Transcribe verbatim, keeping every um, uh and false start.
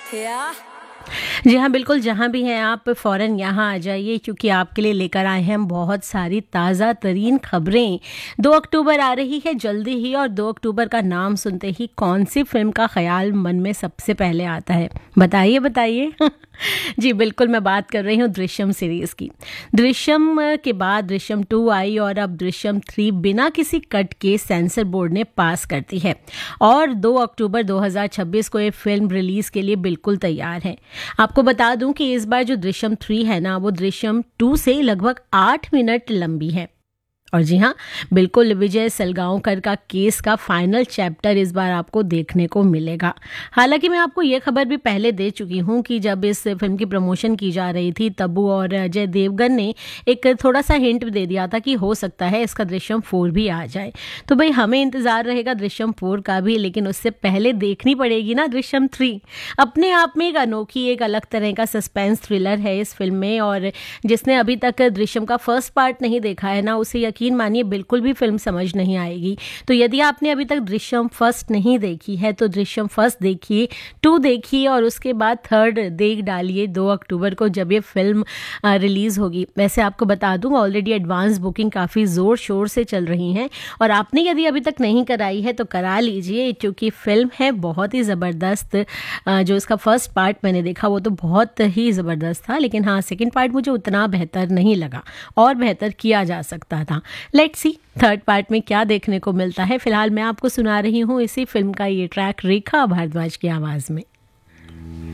या जी हाँ, बिल्कुल, जहाँ भी हैं आप फ़ौरन यहाँ आ जाइए क्योंकि आपके लिए लेकर आए हैं हम बहुत सारी ताज़ा तरीन खबरें। दो अक्टूबर आ रही है जल्दी ही और दो अक्टूबर का नाम सुनते ही कौन-सी फ़िल्म का ख़्याल मन में सबसे पहले आता है? बताइए, बताइए। जी, बिल्कुल, मैं बात कर रही हूँ दृश्यम सीरीज़ की। दृश्यम के बाद दृश्यम टू आई और अब दृश्यम थ्री बिना किसी कट के सेंसर बोर्ड ने पास कर दी है और दो अक्टूबर दो हज़ार छब्बीस को ये फ़िल्म रिलीज़ के लिए बिल्कुल तैयार है। आपको बता दूं कि इस बार जो दृश्यम थ्री है ना, वो दृश्यम टू से लगभग आठ मिनट लंबी है। और जी हाँ, बिल्कुल, विजय सलगांवकर का केस का फाइनल चैप्टर इस बार आपको देखने को मिलेगा। हालांकि मैं आपको ये खबर भी पहले दे चुकी हूँ कि जब इस फिल्म की प्रमोशन की जा रही थी, तब्बू और अजय देवगन ने एक थोड़ा सा हिंट भी दे दिया था कि हो सकता है इसका दृश्यम फोर भी आ जाए। तो भाई हमें इंतज़ार रहेगा दृश्यम फोर का भी, लेकिन उससे पहले देखनी पड़ेगी ना दृश्यम थ्री। अपने आप में एक अनोखी, एक अलग तरह का सस्पेंस थ्रिलर है इस फिल्म में, और जिसने अभी तक दृश्यम का फर्स्ट पार्ट नहीं देखा है ना, उसे यकीन मानिए बिल्कुल भी फिल्म समझ नहीं आएगी। तो यदि आपने अभी तक दृश्यम फर्स्ट नहीं देखी है तो दृश्यम फर्स्ट देखिए, टू देखिए और उसके बाद थर्ड देख डालिए दो अक्टूबर को जब ये फिल्म रिलीज होगी। वैसे आपको बता दूं ऑलरेडी एडवांस बुकिंग काफ़ी ज़ोर शोर से चल रही हैं और आपने यदि अभी तक नहीं कराई है तो करा लीजिए, क्योंकि फिल्म है बहुत ही ज़बरदस्त। जो इसका फर्स्ट पार्ट मैंने देखा वो तो बहुत ही ज़बरदस्त था, लेकिन हाँ, सेकेंड पार्ट मुझे उतना बेहतर नहीं लगा और बेहतर किया जा सकता था। लेट्स सी थर्ड पार्ट में क्या देखने को मिलता है। फिलहाल मैं आपको सुना रही हूँ इसी फिल्म का ये ट्रैक रेखा भारद्वाज की आवाज़ में।